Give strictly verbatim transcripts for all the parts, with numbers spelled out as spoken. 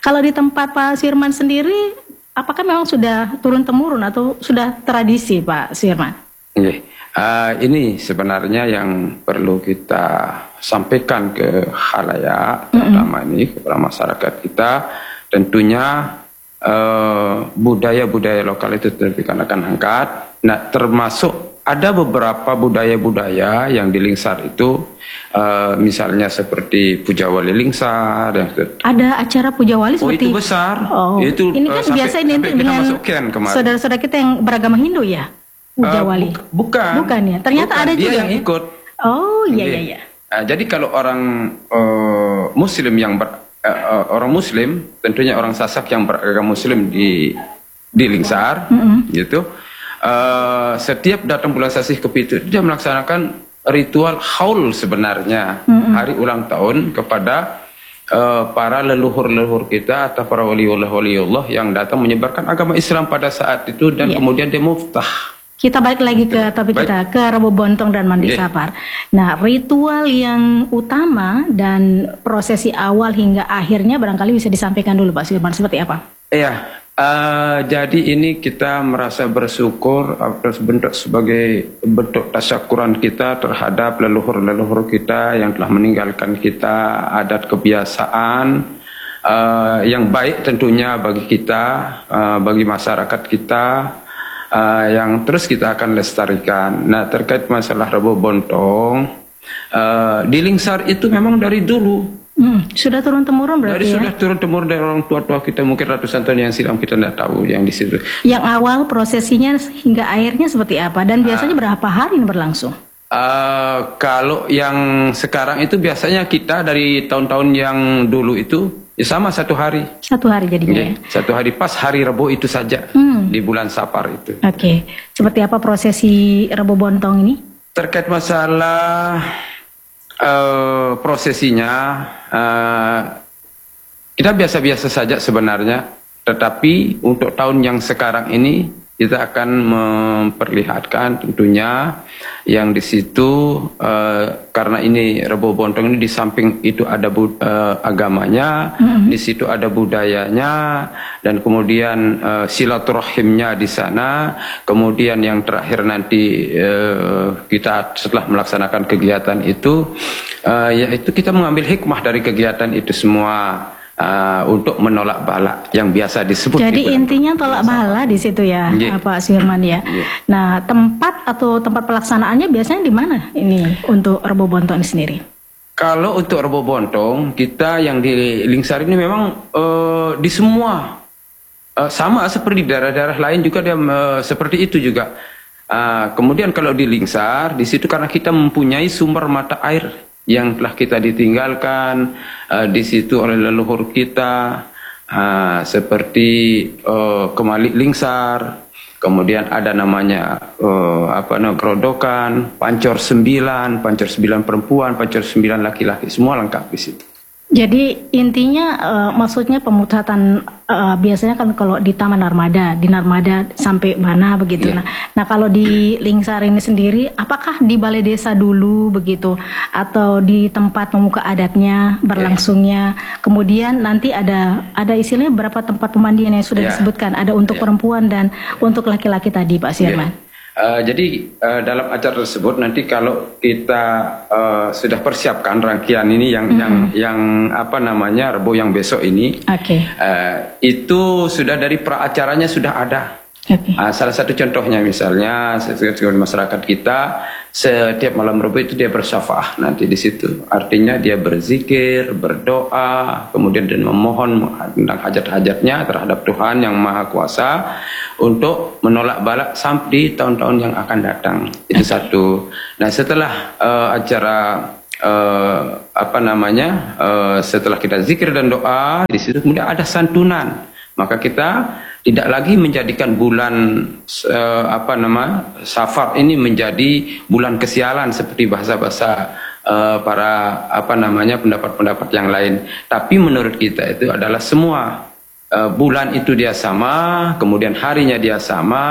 Kalau di tempat Pak Sirman sendiri, apakah memang sudah turun-temurun atau sudah tradisi Pak Sirman? Okay. Uh, ini sebenarnya yang perlu kita sampaikan ke khalayak, terutama mm-hmm. ini kepada masyarakat kita. Tentunya budaya-budaya uh, lokal itu kita akan angkat. Nah, termasuk ada beberapa budaya-budaya yang di Lingsar itu, uh, misalnya seperti Puja Wali Lingsar. Yang ada acara Puja Wali oh, seperti itu besar. Oh, itu ini kan uh, biasa identik dengan saudara-saudara kita yang beragama Hindu ya. Puja Wali. Uh, bu bukan. Bukan ya. Ternyata bukan. ada Dia juga yang ya? ikut. Oh iya iya iya. Nah, jadi kalau orang uh, Muslim yang ber, uh, uh, orang Muslim, tentunya orang Sasak yang beragama Muslim di di Lingsar, mm-hmm. gitu. Uh, setiap datang bulan Sasih Kepitu dia melaksanakan ritual haul sebenarnya, mm-hmm. hari ulang tahun kepada uh, para leluhur-leluhur kita atau para waliullah-waliullah yang datang menyebarkan agama Islam pada saat itu dan yeah. kemudian dia muftah. Kita balik lagi ke topik Baik. kita, ke Rebo Bontong dan Mandi yeah. Sapar. Nah, ritual yang utama dan prosesi awal hingga akhirnya barangkali bisa disampaikan dulu Pak Sirman, seperti apa? Iya, uh, jadi ini kita merasa bersyukur atas bentuk sebagai bentuk tasyakuran kita terhadap leluhur-leluhur kita yang telah meninggalkan kita adat kebiasaan uh, yang baik tentunya bagi kita, uh, bagi masyarakat kita. Uh, yang terus kita akan lestarikan. Nah, terkait masalah Rebo Bontong, uh, di Lingsar itu memang dari dulu. Hmm, sudah turun-temurun berarti dari ya? Sudah turun-temurun dari orang tua-tua kita, mungkin ratusan tahun yang silam kita tidak tahu yang di situ. Yang awal prosesinya hingga akhirnya seperti apa? Dan biasanya uh, berapa hari ini berlangsung? Uh, kalau yang sekarang itu biasanya kita dari tahun-tahun yang dulu itu ya sama satu hari. Satu hari jadinya okay. ya? Satu hari pas hari Rebo itu saja. Hmm. Di bulan Sapar itu. Oke, okay. Seperti apa prosesi Rebo Bontong ini? Terkait masalah uh, prosesinya, uh, kita biasa-biasa saja sebenarnya. Tetapi untuk tahun yang sekarang ini kita akan memperlihatkan tentunya yang di situ uh, karena ini Rebo Bontong ini di samping itu ada uh, agamanya, mm-hmm. di situ ada budayanya dan kemudian uh, silaturahimnya di sana. Kemudian yang terakhir nanti uh, kita setelah melaksanakan kegiatan itu, uh, yaitu kita mengambil hikmah dari kegiatan itu semua. Uh, untuk menolak bala yang biasa disebut. Jadi intinya tolak bala di situ ya, yeah. Pak Sirman ya. Yeah. Nah, tempat atau tempat pelaksanaannya biasanya di mana ini untuk Rebo Bontong ini sendiri? Kalau untuk Rebo Bontong kita yang di Lingsar ini memang uh, di semua uh, sama seperti daerah-daerah lain juga dia uh, seperti itu juga. Uh, kemudian kalau di Lingsar di situ karena kita mempunyai sumber mata air yang telah kita ditinggalkan uh, di situ oleh leluhur kita uh, seperti uh, Kemalik Lingsar, kemudian ada namanya uh, apa namanya Grodokan, Pancor Sembilan, Pancor Sembilan perempuan, Pancor Sembilan laki-laki, semua lengkap di situ. Jadi intinya uh, maksudnya pemutatan uh, biasanya kan kalau di Taman Narmada, di Narmada sampai mana begitu. Yeah. Nah, nah kalau di Lingsar ini sendiri, apakah di balai desa dulu begitu, atau di tempat pemuka adatnya berlangsungnya? Yeah. Kemudian nanti ada ada istilahnya berapa tempat pemandian yang sudah yeah. disebutkan? Ada untuk yeah. perempuan dan yeah. untuk laki-laki tadi, Pak Sirman. Yeah. Uh, jadi uh, dalam acara tersebut nanti kalau kita uh, sudah persiapkan rangkaian ini yang mm-hmm. yang yang apa namanya Rebo yang besok ini, okay. uh, itu sudah dari praacaranya sudah ada. Okay. Uh, salah satu contohnya misalnya masyarakat kita setiap malam Rebo itu dia bersyafaah nanti di situ. Artinya dia berzikir, berdoa, kemudian dan memohon tentang hajat-hajatnya terhadap Tuhan yang Maha Kuasa untuk menolak bala sampai di tahun-tahun yang akan datang. Itu satu. Nah, setelah uh, acara uh, apa namanya uh, setelah kita zikir dan doa di situ kemudian ada santunan. Maka kita tidak lagi menjadikan bulan uh, apa nama Safar ini menjadi bulan kesialan seperti bahasa-bahasa uh, para apa namanya pendapat-pendapat yang lain. Tapi menurut kita itu adalah semua uh, bulan itu dia sama, kemudian harinya dia sama,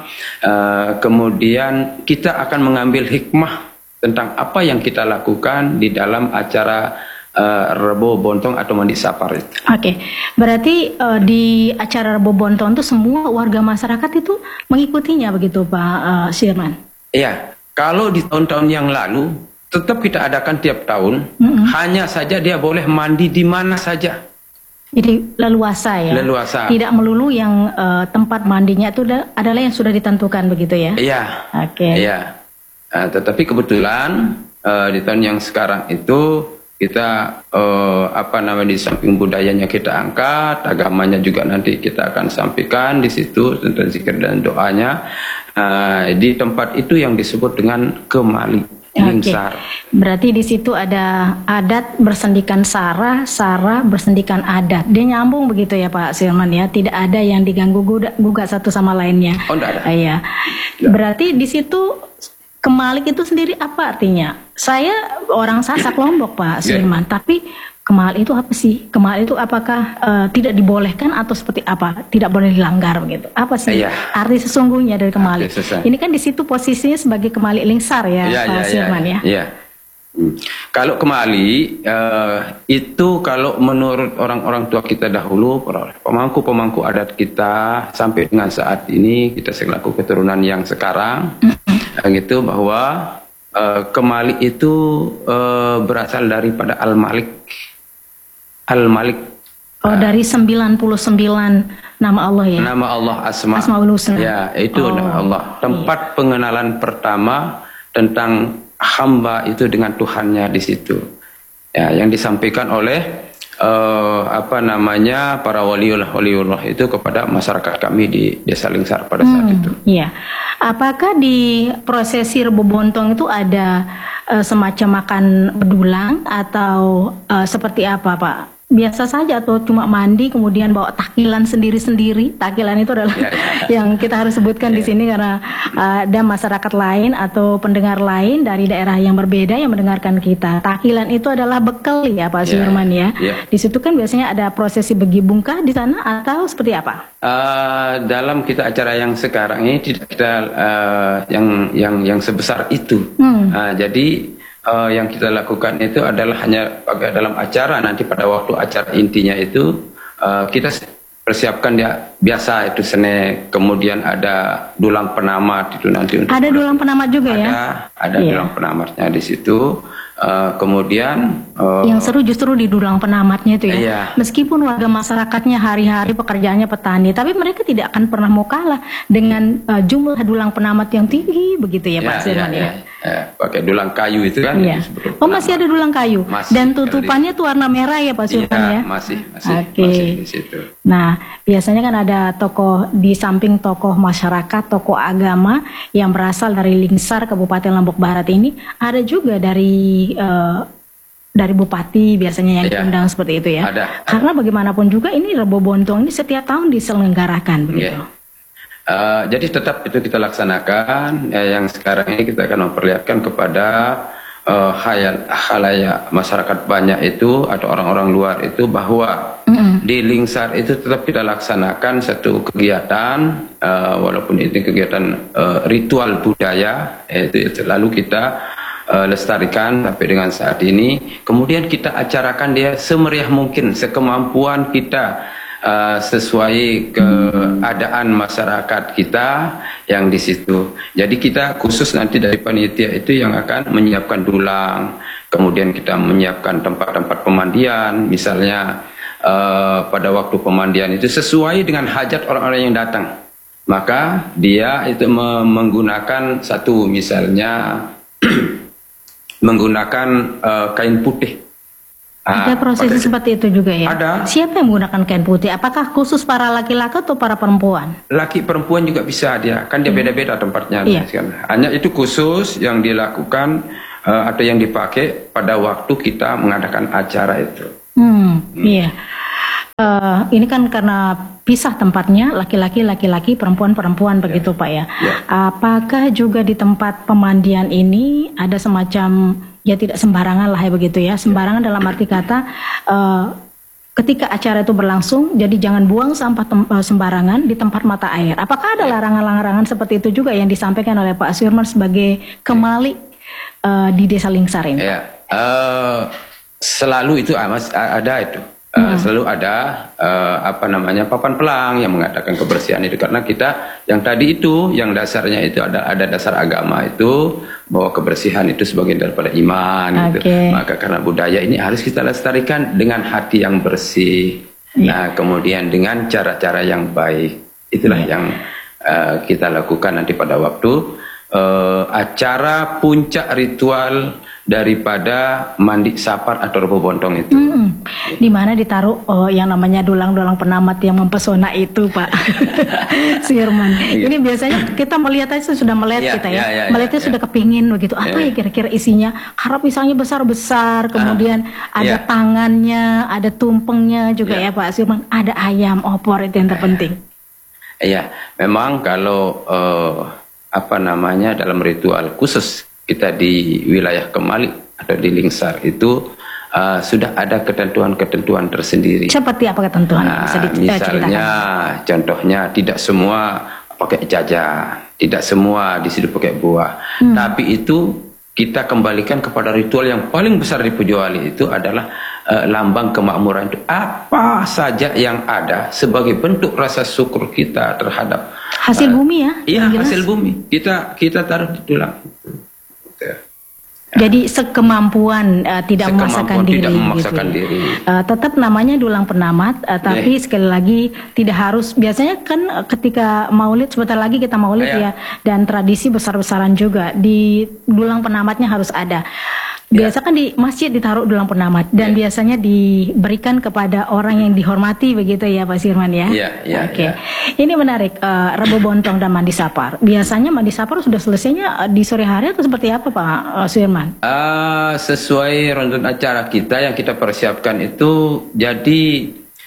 uh, kemudian kita akan mengambil hikmah tentang apa yang kita lakukan di dalam acara uh, Rebo Bontong atau mandi sapar itu. Oke, okay. Berarti uh, di acara Rebo Bontong itu semua warga masyarakat itu mengikutinya begitu Pak uh, Sirman? Iya, kalau di tahun-tahun yang lalu tetap kita adakan tiap tahun, mm-hmm. hanya saja dia boleh mandi di mana saja. Jadi leluasa ya? Leluasa. Tidak melulu yang uh, tempat mandinya itu adalah yang sudah ditentukan begitu ya? Iya. Oke. Okay. Iya. Uh, tetapi kebetulan uh, di tahun yang sekarang itu kita uh, apa namanya di samping budayanya kita angkat, agamanya juga nanti kita akan sampaikan di situ tentang zikir dan doanya uh, di tempat itu yang disebut dengan Kemali. Oke, okay. Berarti di situ ada adat bersendikan sara, sara bersendikan adat. Dia nyambung begitu ya Pak Sirman ya, tidak ada yang diganggu gugat satu sama lainnya. Oh, enggak ada. Uh, ya. Berarti di situ Kemalik itu sendiri apa artinya? Saya orang Sasak Lombok Pak Sirman, yeah. Tapi Kemalik itu apa sih? Kemalik itu apakah uh, tidak dibolehkan atau seperti apa? Tidak boleh dilanggar begitu? Apa sih yeah. arti sesungguhnya dari Kemalik? Ini kan di situ posisinya sebagai Kemalik Lingsar ya, yeah, Pak yeah, Sirman yeah, ya. Yeah. Hmm. Kalau Kemali uh, itu kalau menurut orang-orang tua kita dahulu, pemangku-pemangku adat kita sampai dengan saat ini kita selaku keturunan yang sekarang, mm-hmm. gitu bahwa uh, Kemali itu uh, berasal daripada Al-Malik. Al-Malik. Oh, dari sembilan puluh sembilan nama Allah ya? Nama Allah Asma. Asmaul Husna. Ya, itu oh, nama Allah. Tempat iya. pengenalan pertama tentang hamba itu dengan Tuhannya di situ. Ya, yang disampaikan oleh uh, apa namanya para waliullah waliullah itu kepada masyarakat kami di Desa Lingsar pada saat hmm, itu. Iya. Apakah di prosesi Rebo Bontong itu ada uh, semacam makan bedulang atau uh, seperti apa, Pak? Biasa saja atau cuma mandi kemudian bawa takilan sendiri-sendiri? Takilan itu adalah ya, ya. yang kita harus sebutkan ya. di sini karena uh, ada masyarakat lain atau pendengar lain dari daerah yang berbeda yang mendengarkan kita. Takilan itu adalah bekal ya Pak Sirman ya. ya. Di situ kan biasanya ada prosesi begibungkah di sana atau seperti apa? Uh, dalam kita acara yang sekarang ini tidak kita uh, yang yang yang sebesar itu. Hmm. Uh, jadi Uh, yang kita lakukan itu adalah hanya dalam acara nanti pada waktu acara intinya itu uh, kita persiapkan ya biasa itu sene, kemudian ada dulang penamat itu nanti untuk ada dulang penamat juga ada, ya ada yeah. dulang penamatnya di situ. Uh, kemudian uh, yang seru justru di dulang penamatnya itu ya iya. meskipun warga masyarakatnya hari-hari pekerjaannya petani tapi mereka tidak akan pernah mau kalah dengan uh, jumlah dulang penamat yang tinggi begitu ya, ya Pak Sirman ya, ya. ya. Eh, pakai dulang kayu itu kan ya. Oh masih ada dulang kayu masih, dan tutupannya tuh warna merah ya Pak Sirman ya, ya masih masih, okay. masih di situ. Nah biasanya kan ada tokoh di samping tokoh masyarakat tokoh agama yang berasal dari Lingsar Kabupaten Lombok Barat ini ada juga dari Uh, dari bupati biasanya yang ya. diundang seperti itu ya. Ada. Karena bagaimanapun juga ini Rebo Bontong ini setiap tahun diselenggarakan begitu. Ya. Uh, jadi tetap itu kita laksanakan. Ya, yang sekarang ini kita akan memperlihatkan kepada uh, hayal halayak masyarakat banyak itu atau orang-orang luar itu bahwa mm-hmm. di Lingsar itu tetap kita laksanakan satu kegiatan uh, walaupun itu kegiatan uh, ritual budaya itu, itu lalu kita Uh, lestarikan sampai dengan saat ini. Kemudian kita acarakan dia semeriah mungkin, sekemampuan kita uh, sesuai keadaan masyarakat kita yang di situ. Jadi kita khusus nanti dari panitia itu yang akan menyiapkan dulang, kemudian kita menyiapkan tempat-tempat pemandian, misalnya uh, pada waktu pemandian itu sesuai dengan hajat orang-orang yang datang. Maka dia itu menggunakan satu misalnya menggunakan uh, kain putih. Ada prosesi pada, seperti itu juga ya? Ada. Siapa yang menggunakan kain putih? Apakah khusus para laki-laki atau para perempuan? Laki perempuan juga bisa dia, kan dia beda-beda hmm. tempatnya. Iya. Hanya itu khusus yang dilakukan uh, atau yang dipakai pada waktu kita mengadakan acara itu. Hmm, hmm. Iya. Uh, ini kan karena pisah tempatnya laki-laki laki-laki perempuan-perempuan yeah. begitu Pak ya. Yeah. Apakah juga di tempat pemandian ini ada semacam ya tidak sembarangan lah ya begitu ya. Sembarangan yeah. dalam arti kata uh, ketika acara itu berlangsung jadi jangan buang sampah tem- uh, sembarangan di tempat mata air. Apakah ada larangan-larangan seperti itu juga yang disampaikan oleh Pak Sirman sebagai kemali uh, di Desa Lingsar ini? Yeah. Uh... selalu itu ah, mas, ah, ada itu. Uh, Hmm. selalu ada uh, apa namanya papan pelang yang mengatakan kebersihan itu, karena kita yang tadi itu yang dasarnya itu ada ada dasar agama itu bahwa kebersihan itu sebagian daripada iman gitu. Okay. Maka karena budaya ini harus kita lestarikan dengan hati yang bersih. Yeah. Nah, kemudian dengan cara-cara yang baik. Itulah Yeah. yang uh, kita lakukan nanti pada waktu uh, acara puncak ritual daripada mandi sapar atau rebo bontong itu. Hmm. Di mana ditaruh oh, yang namanya dulang-dulang penamat yang mempesona itu, Pak Sirman. Iya. Ini biasanya kita melihat aja sudah melihat Iya, kita ya, iya, iya, melihatnya iya, sudah iya. kepingin begitu. Apa Iya. ya kira-kira isinya? Harap misalnya besar-besar, kemudian ada iya. tangannya, ada tumpengnya juga Iya. ya Pak Sirman. Ada ayam opor, itu yang terpenting. Iya, memang kalau eh, apa namanya dalam ritual khusus kita di wilayah Kemali atau di Lingsar itu uh, sudah ada ketentuan-ketentuan tersendiri. Seperti apa ketentuan? Nah, Bisa di- misalnya ceritakan. contohnya tidak semua pakai jajan, tidak semua di situ pakai buah. Hmm. Tapi itu kita kembalikan kepada ritual yang paling besar di Pujawali, itu adalah uh, lambang kemakmuran itu. Apa saja yang ada sebagai bentuk rasa syukur kita terhadap Hasil uh, bumi ya? Iya, yang jelas. hasil bumi. Kita kita taruh di tulang. Gitu. Jadi sekemampuan uh, tidak Sekemampuan memaksakan diri, tidak memaksakan gitu ya. diri. Uh, tetap namanya dulang penamat, uh, tapi Yeah. sekali lagi tidak harus. Biasanya kan uh, ketika Maulid, sebentar lagi kita Maulid Yeah. ya, dan tradisi besar-besaran juga di dulang penamatnya harus ada. Biasa kan di masjid ditaruh dulang penamat dan Yeah. biasanya diberikan kepada orang yang dihormati begitu ya Pak Sirman ya. Iya, iya, Oke. iya. Ini menarik, uh, rebo bontong dan mandi sapar. Biasanya mandi sapar sudah selesainya uh, di sore hari atau seperti apa Pak uh, Sirman? Ah, sesuai runtutan acara kita yang kita persiapkan itu, jadi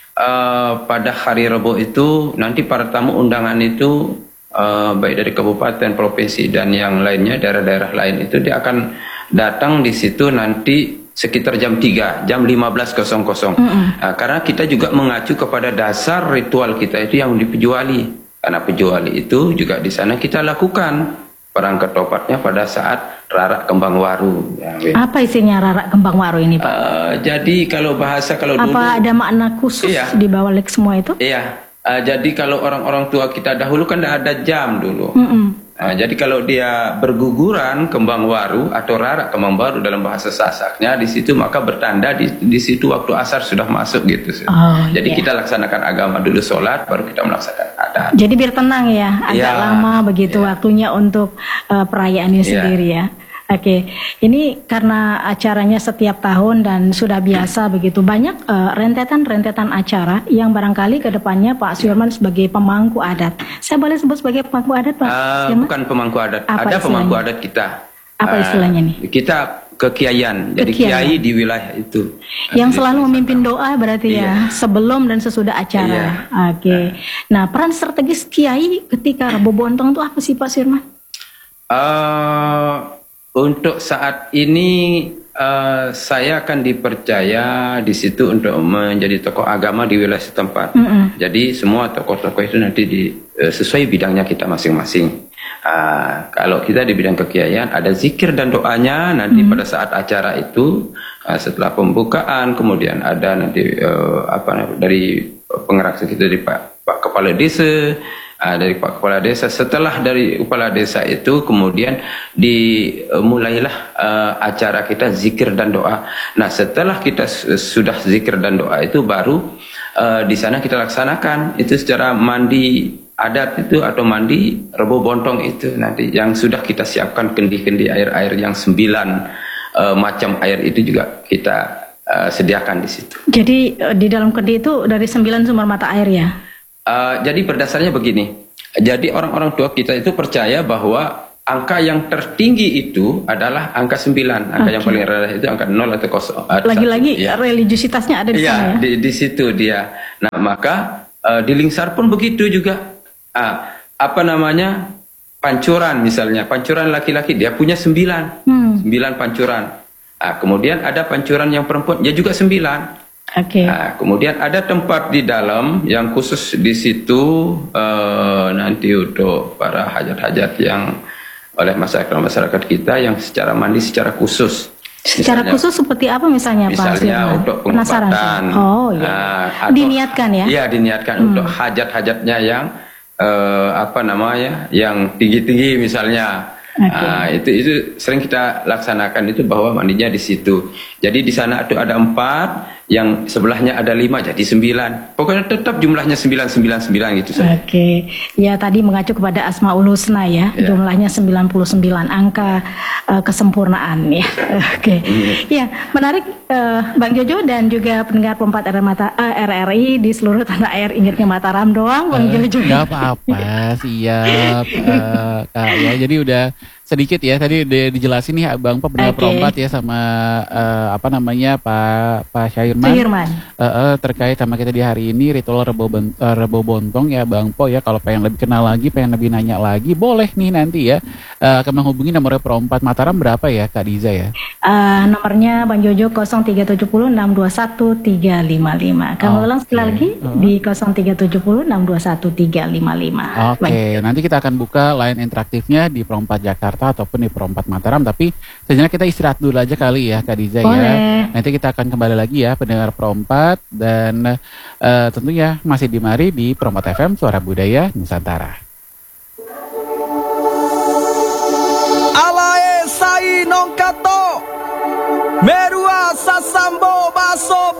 ah, pada hari Rabu itu nanti para tamu undangan itu ah, baik dari kabupaten, provinsi dan yang lainnya, daerah-daerah lain itu dia akan datang di situ nanti sekitar jam tiga, jam lima belas. Mm-mm. Ah, karena kita juga mengacu kepada dasar ritual kita itu yang di Pujawali. Karena Pujawali itu juga di sana kita lakukan perang ketopatnya pada saat Rarak Kembang Waru. Ya, Win. Apa isinya rarak kembang waru ini Pak? Ah, jadi kalau bahasa kalau dulu, Apa ada makna khusus Iya. di balik semua itu? iya. Ah, jadi kalau orang-orang tua kita dahulu kan tidak ada jam dulu. Mm-mm. Nah, jadi kalau dia berguguran kembang waru atau rarak kembang waru dalam bahasa Sasaknya di situ, maka bertanda di, di situ waktu asar sudah masuk gitu. Oh, Jadi iya. kita laksanakan agama dulu, sholat, baru kita melaksanakan adat. Jadi biar tenang ya, agak Iya. lama begitu waktunya untuk uh, perayaan ini Iya. sendiri ya. Oke, ini karena acaranya setiap tahun dan sudah biasa begitu banyak uh, rentetan-rentetan acara yang barangkali ke depannya Pak Sirman sebagai pemangku adat. Saya boleh sebut sebagai pemangku adat Pak Ah, Sirman? bukan pemangku adat, Apa ada pemangku istilahnya? adat kita. Apa Ah, istilahnya nih? Kita kekiaian, jadi Kekiaian. kiai di wilayah itu. Yang Jadi, selalu memimpin doa berarti ya, Iya. sebelum dan sesudah acara. Iya. Oke. Nah, peran strategis kiai ketika Rebo Bontong itu apa sih Pak Sirman? Ah, untuk saat ini ah, saya akan dipercaya di situ untuk menjadi tokoh agama di wilayah setempat. Mm-mm. Jadi semua tokoh-tokoh itu nanti di, eh, sesuai bidangnya kita masing-masing. Ah, kalau kita di bidang kekiaian ada zikir dan doanya nanti pada saat acara itu, ah, setelah pembukaan, kemudian ada nanti eh, apa dari pengerak kita dari Pak, Pak Kepala Desa. Ah, dari Pak Kepala Desa, setelah dari Kepala Desa itu kemudian dimulailah uh, acara kita zikir dan doa. Nah, setelah kita su- sudah zikir dan doa itu baru uh, di sana kita laksanakan itu secara mandi adat itu atau mandi Rebo Bontong itu nanti yang sudah kita siapkan kendi-kendi air-air yang sembilan uh, macam air itu juga kita uh, sediakan di situ. Jadi eh, di dalam kendi itu dari sembilan sumber mata air ya. Uh, jadi berdasarnya begini, jadi orang-orang tua kita itu percaya bahwa angka yang tertinggi itu adalah angka sembilan, angka yang Oke. paling rendah itu angka nol atau kosong. uh, Lagi-lagi satu. Ya. religiusitasnya ada di Iya, sana ya. di, di situ dia. Nah, maka uh, di Lingsar pun begitu juga. Ah, apa namanya, pancuran misalnya, pancuran laki-laki dia punya sembilan, Hmm. sembilan pancuran. Ah, kemudian ada pancuran yang perempuan, dia juga sembilan. Oke. Nah, kemudian ada tempat di dalam yang khusus di situ eh, nanti untuk para hajat-hajat yang oleh masyarakat masyarakat kita yang secara mandi secara khusus. Secara Misalnya- khusus seperti apa misalnya, Pak Misalnya Firman? untuk Penasaran pengobatan. saya. Oh iya. Nah, atau- Diniatkan ya? Iya, diniatkan Hmm. untuk hajat-hajatnya yang eh, apa namanya, yang tinggi-tinggi misalnya. Oke. Nah, itu itu sering kita laksanakan itu bahwa mandinya di situ. Jadi di sana itu ada empat, yang sebelahnya ada lima, jadi sembilan. Pokoknya tetap jumlahnya sembilan sembilan sembilan gitu saja. Oke, ya tadi mengacu kepada Asmaul Husna ya, Ya. jumlahnya sembilan puluh sembilan, angka eh, kesempurnaan ya. Oke, ya menarik eh, Bang Jojo dan juga pendengar Pompat R R Mata, eh, R R I di seluruh tanah air, ingatnya Mataram doang Bang Eh, Jojo. nggak apa-apa, siap eh, Kak ya. Jadi udah sedikit ya tadi udah dijelasin nih Bang Pak pendengar Oke. perempat ya sama eh, apa namanya Pak Pak Syahirman. Firman. Eh, eh, terkait sama kita di hari ini ritual Rebo, Ben- eh, Rebo Bontong ya Bang Po ya. Kalau pengen lebih kenal lagi, pengen lebih nanya lagi, boleh nih nanti ya eh, akan menghubungi nomor perempat Mataram berapa ya Kak Diza ya? Eh, nomornya Bang Jojo nol tiga tujuh nol enam dua satu tiga lima lima. Kamu Oke. ulang sekali lagi di nol tiga tujuh nol enam dua satu tiga lima lima. Oke, nanti kita akan buka line interaktifnya di Perempat Jakarta ataupun di Perempat Mataram. Tapi sejenak kita istirahat dulu aja kali ya Kak Diza ya. Boleh. Nanti kita akan kembali lagi ya pendengar Perempat. Dan eh, tentunya masih di mari di Perempat F M Suara Budaya Nusantara. Alae sai non kato Merua sasambo baso